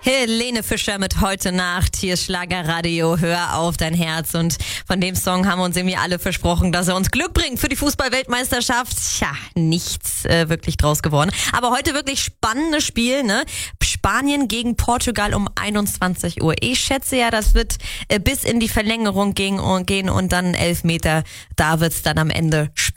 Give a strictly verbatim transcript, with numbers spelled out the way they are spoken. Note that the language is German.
Helene Fischer mit Heute Nacht. Hier ist Schlagerradio. Hör auf dein Herz. Und von dem Song haben wir uns irgendwie alle versprochen, dass er uns Glück bringt für die Fußball-Weltmeisterschaft. Tja, nichts äh, wirklich draus geworden. Aber heute wirklich spannendes Spiel, ne? Spanien gegen Portugal um einundzwanzig Uhr. Ich schätze ja, das wird äh, bis in die Verlängerung gehen und, gehen und dann Elfmeter. Da wird's dann am Ende spannend.